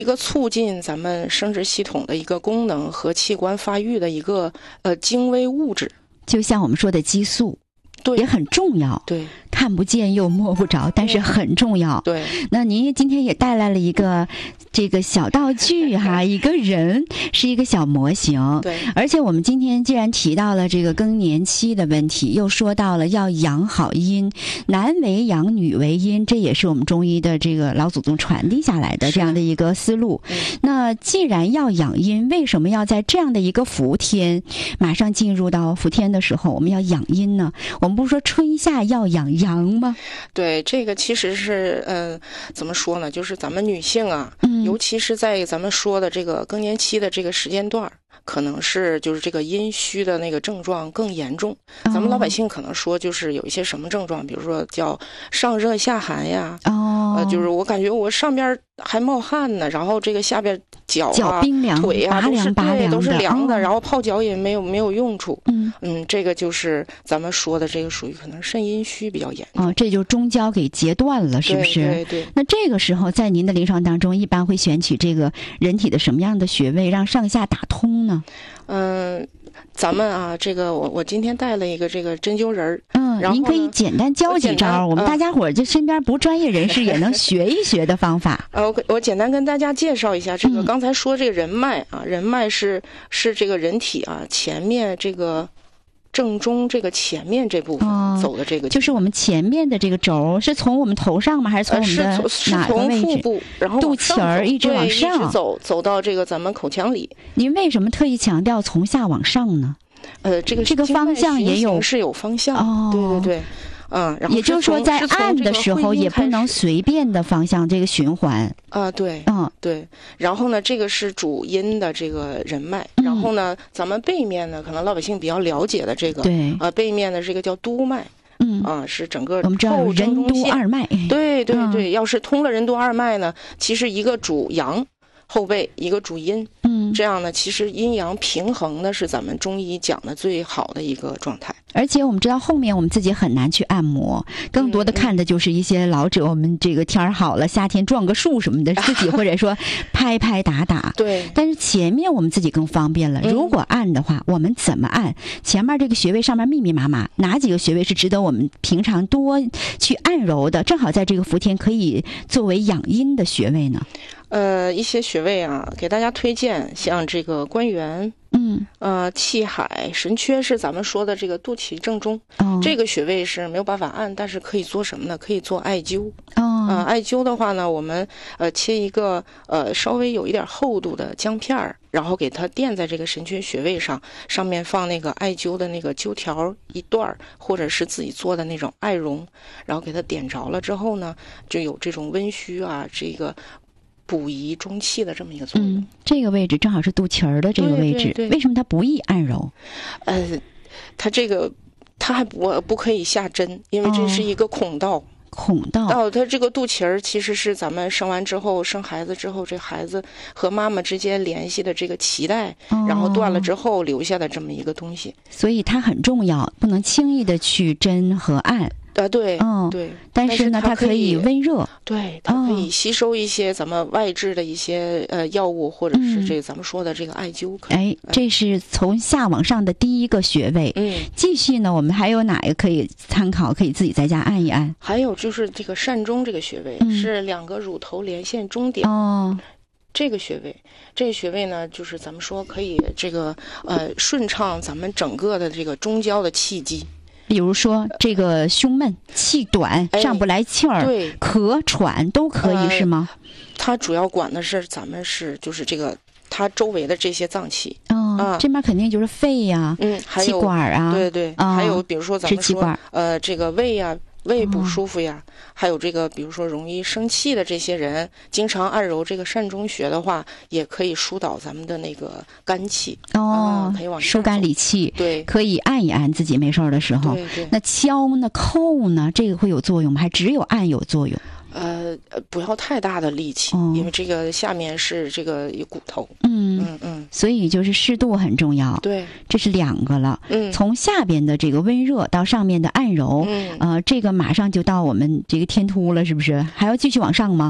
一个促进咱们生殖系统的一个功能和器官发育的一个精微物质， 就像我们说的激素， 对， 也很重要。 对， 看不见又摸不着，但是很重要。 对， 那您今天也带来了一个这个小道具哈，一个人是一个小模型。 对， 而且我们今天既然提到了这个更年期的问题，又说到了要养好阴，男为阳，女为阴，这也是我们中医的这个老祖宗传递下来的这样的一个思路。那既然要养阴，为什么要在这样的一个伏天，马上进入到伏天的时候，我们要养阴呢？我们不是说春夏要养阳吗？ 对，这个其实是怎么说呢？就是咱们女性啊，尤其是在咱们说的这个更年期的这个时间段，可能是就是这个阴虚的那个症状更严重。咱们老百姓可能说就是有一些什么症状，比如说叫上热下寒呀，就是我感觉我上边还冒汗呢，然后这个下边脚冰凉， 腿啊都是凉的，然后泡脚也没有用处。这个就是咱们说的这个属于可能肾阴虚比较严重。 这就中焦给截断了，是不是？ 对对。 那这个时候在您的临床当中，一般会选取这个人体的什么样的穴位，让上下打通呢？ 咱们啊，这个我今天带了一个这个针灸人儿，然后您可以简单教几招，我们大家伙就身边不专业人士也能学一学的方法。 我简单跟大家介绍一下这个，刚才说这个人脉啊，人脉是这个人体啊前面这个正中这个前面这部分走的这个， 就是我们前面的这个轴是从我们头上吗？还是从我们的哪个位置？ 腹部，然后肚脐儿一直往上， 一直走到这个咱们口腔里。 您为什么特意强调从下往上呢？ 这个方向也有方向，对对对。然后也就是说，在按的时候也不能随便的方向这个循环对，对。然后呢，这个是主阴的这个人脉，然后呢，咱们背面呢，可能老百姓比较了解的这个， 对背面的这个叫督脉，是整个我们知道任督二脉， 对对对。要是通了任督二脉呢，其实一个主阳后背，一个主阴，这样呢，其实阴阳平衡的是咱们中医讲的最好的一个状态。 而且我们知道后面我们自己很难去按摩，更多的看的就是一些老者，我们这个天儿好了，夏天撞个树什么的，自己或者说拍拍打打。 对。 但是前面我们自己更方便了。如果按的话，我们怎么按？前面这个穴位上面密密麻麻，哪几个穴位是值得我们平常多去按揉的？正好在这个伏天可以作为养阴的穴位呢？ 一些穴位啊，给大家推荐，像这个关元，气海、神阙是咱们说的这个肚脐正中，这个穴位是没有办法按，但是可以做什么呢？可以做艾灸。艾灸的话呢，我们切一个稍微有一点厚度的姜片儿，然后给它垫在这个神阙穴位上，上面放那个艾灸的那个灸条一段，或者是自己做的那种艾绒，然后给它点着了之后呢，就有这种温煦啊，这个补益中气的这么一个作用。 这个位置正好是肚脐儿的这个位置， 对对对。 为什么它不易按揉？ 它这个它还不可以下针，因为这是一个孔道。它这个肚脐儿其实是咱们生完之后，生孩子之后，这孩子和妈妈之间联系的这个脐带，然后断了之后留下的这么一个东西， 所以它很重要，不能轻易的去针和按。 对，对。 但是呢，它可以温热， 对，它可以吸收一些咱们外治的一些药物，或者是这个咱们说的这个艾灸。 这是从下往上的第一个穴位。继续呢，我们还有哪一个可以参考，可以自己在家按一按？ 还有就是这个膻中这个穴位，是两个乳头连线中点。这个穴位呢，就是咱们说可以这个顺畅咱们整个的这个中焦的气机。 比如说这个胸闷、气短、上不来气儿、咳喘都可以，是吗？ 它主要管的是咱们就是这个它周围的这些脏器。 这边肯定就是肺呀、气管啊， 对对，还有比如说咱们说这个胃呀。胃不舒服呀，还有这个比如说容易生气的这些人，经常按揉这个膻中穴的话，也可以疏导咱们的那个肝气。可以往疏肝理气。 对， 可以按一按，自己没事的时候。 对。 那敲呢、扣呢，这个会有作用吗？还只有按有作用？ 不要太大的力气，因为这个下面是这个有骨头。 所以就是适度很重要。 对， 这是两个了。从下边的这个温热到上面的按揉，这个马上就到我们这个天突了，是不是？还要继续往上吗？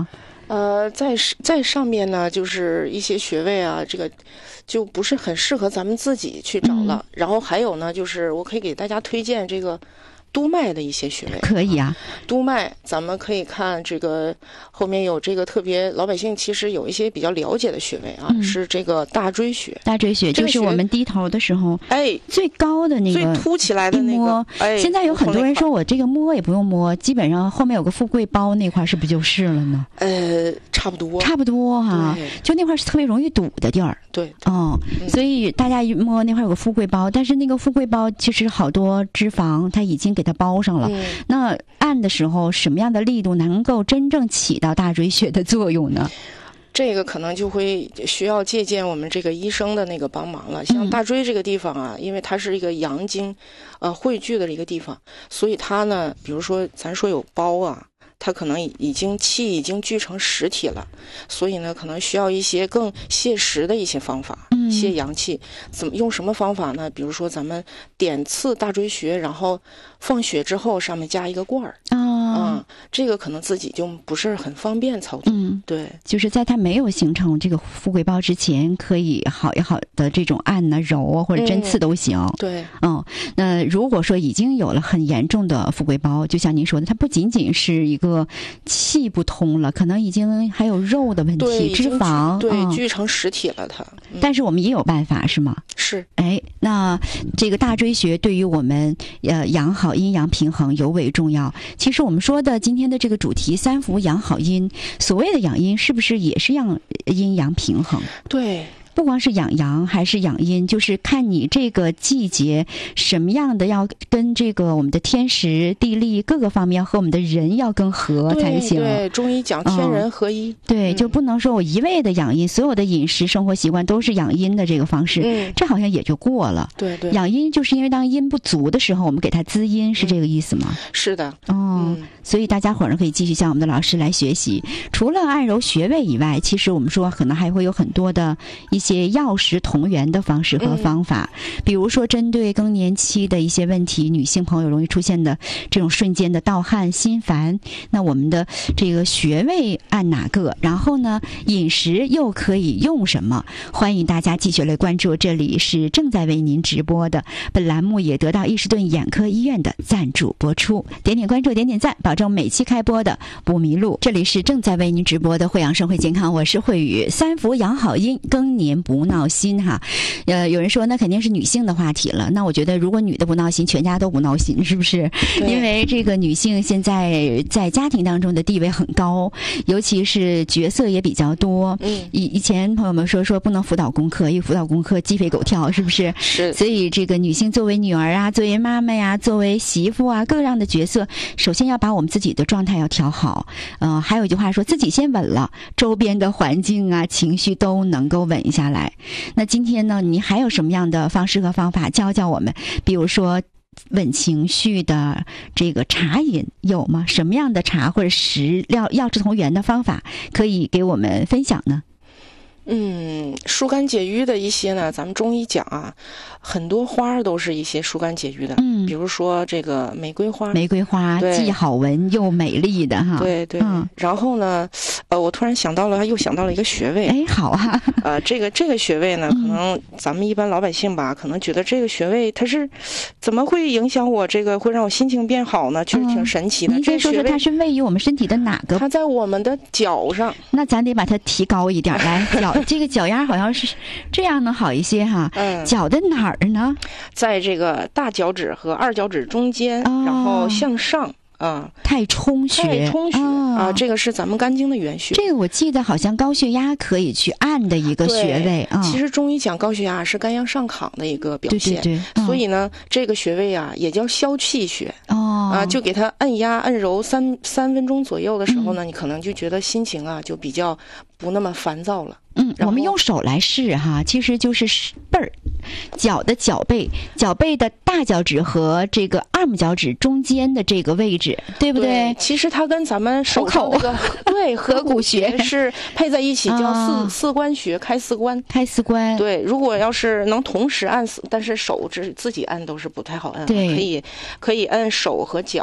在上面呢，就是一些穴位啊，这个就不是很适合咱们自己去找了。然后还有呢，就是我可以给大家推荐这个督脉的一些穴位。 可以啊， 督脉咱们可以看这个后面有这个特别老百姓其实有一些比较了解的穴位啊，是这个大椎穴。 大椎穴就是我们低头的时候，最高的那个最凸起来的那个。 现在有很多人说我这个摸也不用摸，基本上后面有个富贵包那块是不是就是了呢？ 差不多哈，就那块是特别容易堵的地儿。 对， 所以大家一摸那块有个富贵包，但是那个富贵包其实好多脂肪它已经给它包上了。那按的时候什么样的力度能够真正起到大椎穴的作用呢？ 这个可能就会需要借鉴我们这个医生的那个帮忙了。像大椎这个地方啊，因为它是一个阳经汇聚的一个地方，所以它呢，比如说咱说有包啊，它可能气已经聚成实体了，所以呢，可能需要一些更泄实的一些方法，泄阳气。用什么方法呢？比如说咱们点刺大椎穴，然后放血之后上面加一个罐儿。这个可能自己就不是很方便操作。对， 就是在它没有形成这个富贵包之前，可以好的这种按呐、揉啊或者针刺都行。 对， 那如果说已经有了很严重的富贵包，就像您说的，它不仅仅是一个气不通了，可能已经还有肉的问题，脂肪聚成实体了它。 但是我们也有办法，是吗？ 是。 那这个大椎穴对于我们养好阴阳平衡尤为重要。其实我们说的今天的这个主题三伏养好阴，所谓的养阴是不是也是让阴阳平衡？ 对。 不光是养阳还是养阴，就是看你这个季节什么样的要跟这个我们的天时地利各个方面和我们的人要更合才行。 对，中医讲天人合一。 对，就不能说我一味的养阴，所有的饮食生活习惯都是养阴的这个方式，这好像也就过了。 对， 养阴就是因为当阴不足的时候，我们给它滋阴，是这个意思吗？ 是的。 所以大家伙儿可以继续向我们的老师来学习。除了按揉穴位以外，其实我们说可能还会有很多的一些药食同源的方式和方法，比如说针对更年期的一些问题，女性朋友容易出现的这种瞬间的盗汗、心烦，那我们的这个穴位按哪个？然后呢，饮食又可以用什么？欢迎大家继续来关注，这里是正在为您直播的，本栏目也得到伊士顿眼科医院的赞助播出。点点关注，点点赞，保证每期开播的不迷路。这里是正在为您直播的惠阳生活健康，我是慧宇。三伏养好阴，更年不闹心哈。有人说那肯定是女性的话题了，那我觉得如果女的不闹心，全家都不闹心，是不是？因为这个女性现在在家庭当中的地位很高，尤其是角色也比较多。以前朋友们说不能辅导功课，因为辅导功课鸡飞狗跳，是不是？ 是。 所以这个女性作为女儿啊，作为妈妈呀，作为媳妇啊，各样的角色，首先要把我们自己的状态要调好。还有一句话说，自己先稳了，周边的环境啊、情绪都能够稳下来。那今天呢，你还有什么样的方式和方法教我们？比如说稳情绪的这个茶饮有吗？什么样的茶或者食料药食同源的方法可以给我们分享呢？ 疏肝解郁的一些呢，咱们中医讲啊，很多花都是一些疏肝解郁的。比如说这个玫瑰花， 既好闻又美丽的哈。 对。然后呢，我突然想到了一个穴位。 好啊。 这个穴位呢，可能咱们一般老百姓吧，可能觉得这个穴位它是怎么会影响我这个，会让我心情变好呢？确实挺神奇的。 您先说说它是位于我们身体的哪个？ 它在我们的脚上。 那咱得把它提高一点来，这个脚丫好像是这样能好一些哈。脚的哪儿呢？在这个大脚趾和二脚趾中间，然后向上。太冲穴啊，这个是咱们肝经的原穴。 这个我记得好像高血压可以去按的一个穴位啊。 其实中医讲高血压是肝阳上亢的一个表现， 对。 所以呢，这个穴位啊也叫消气穴。就给它按压按揉3分钟左右的时候呢，你可能就觉得心情啊就比较不那么烦躁了。 我们用手来试哈，其实就是背儿，脚的脚背的大脚趾和这个二拇脚趾中间的这个位置，对不对？ 其实它跟咱们手口合谷穴是配在一起，叫四关穴，开四关。对，如果要是能同时按但是手自己按都是不太好按。 对， 可以按手和脚。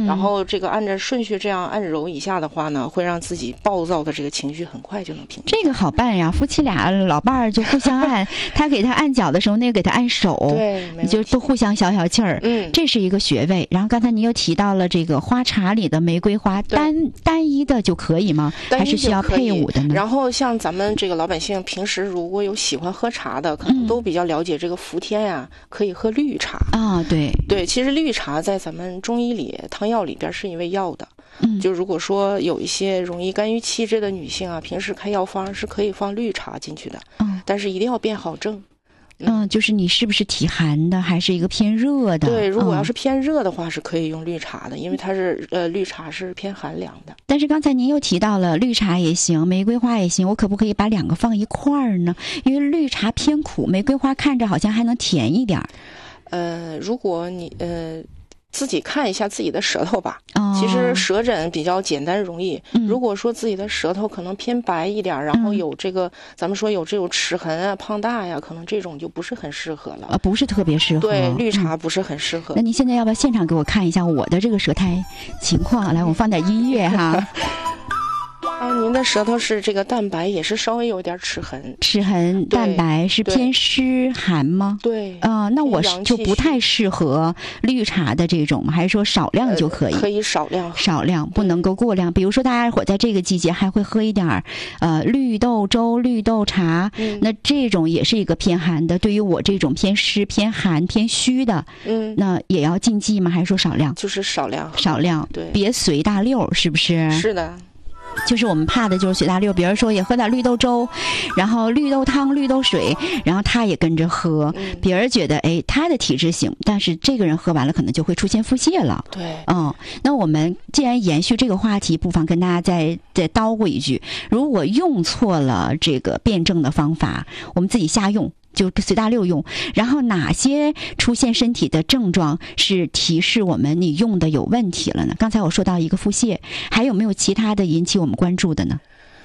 然后这个按照顺序这样按揉一下的话呢，会让自己暴躁的这个情绪很快就能平静。 这个好办呀，夫妻俩老伴儿就互相按，他给他按脚的时候，那个给他按手， 对， 就都互相消消气儿。这是一个穴位。然后刚才您又提到了这个花茶里的玫瑰花，单一的就可以吗？还是需要配伍的呢？ 然后像咱们这个老百姓平时如果有喜欢喝茶的，可能都比较了解这个伏天呀，可以喝绿茶啊。对， 其实绿茶在咱们中医里汤药里边是一味药的。就如果说有一些容易肝郁气滞的女性啊，平时开药方是可以放绿茶进去的。但是一定要辨好症。 就是你是不是体寒的，还是一个偏热的？ 对，如果要是偏热的话，是可以用绿茶的，因为它是绿茶是偏寒凉的。 但是刚才您又提到了绿茶也行，玫瑰花也行，我可不可以把两个放一块儿呢？因为绿茶偏苦，玫瑰花看着好像还能甜一点。 如果你自己看一下自己的舌头吧。其实舌诊比较简单容易。如果说自己的舌头可能偏白一点，然后有这个咱们说有这种齿痕啊、胖大呀，可能这种就不是很适合了。 不是特别适合。 对，绿茶不是很适合。 那您现在要不要现场给我看一下我的这个舌苔情况？来，我放点音乐哈。 您的舌头是这个淡白，也是稍微有点齿痕， 淡白是偏湿寒吗？ 对。 那我就不太适合绿茶的这种，还是说少量就可以？ 可以少量， 不能够过量。比如说大家伙在这个季节还会喝一点绿豆粥、绿豆茶，那这种也是一个偏寒的。对于我这种偏湿、偏寒、偏虚的，那也要禁忌吗？还是说少量？ 就是少量， 对，别随大溜，是不是？ 是的。 就是我们怕的就是随大溜，比如说也喝点绿豆粥，然后绿豆汤、绿豆水，然后他也跟着喝，别人觉得他的体质行，但是这个人喝完了可能就会出现腹泻了。 对， 那我们既然延续这个话题，不妨跟大家再叨咕一句：如果用错了这个辩证的方法，我们自己瞎用。就随大溜用，然后哪些出现身体的症状是提示我们你用的有问题了呢？刚才我说到一个腹泻，还有没有其他的引起我们关注的呢？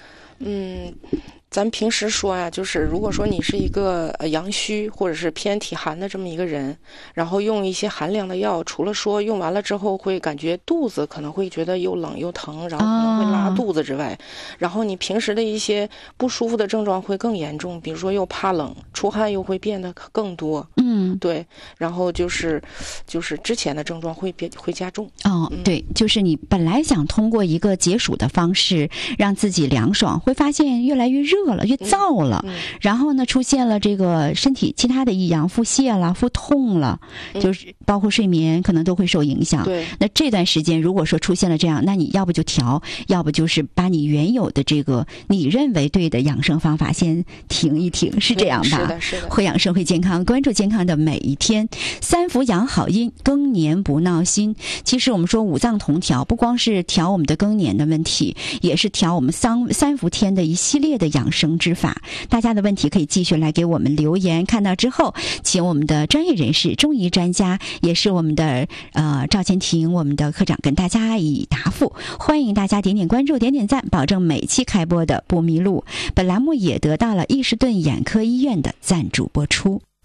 咱平时说呀，就是如果说你是一个阳虚或者是偏体寒的这么一个人，然后用一些寒凉的药，除了说用完了之后会感觉肚子可能会觉得又冷又疼，然后可能会拉肚子之外，然后你平时的一些不舒服的症状会更严重，比如说又怕冷，出汗又会变得更多。对，然后就是之前的症状会加重。 对，就是你本来想通过一个解暑的方式让自己凉爽，会发现越来越热了，越燥了，然后呢出现了这个身体其他的异样，腹泻了、腹痛了，就是包括睡眠可能都会受影响。 对， 那这段时间如果说出现了这样，那你要不就调，要不就是把你原有的这个你认为对的养生方法先停一停，是这样吧？ 是的。 会养生会健康，关注健康的每一天。三伏养好阴，更年不闹心。其实我们说五脏同调，不光是调我们的更年的问题，也是调我们三伏天的一系列的养生之法。大家的问题可以继续来给我们留言，看到之后请我们的专业人士、中医专家，也是我们的赵千婷我们的科长跟大家以答复。欢迎大家点点关注、点点赞，保证每期开播的不迷路。本栏目也得到了伊士顿眼科医院的赞助播出。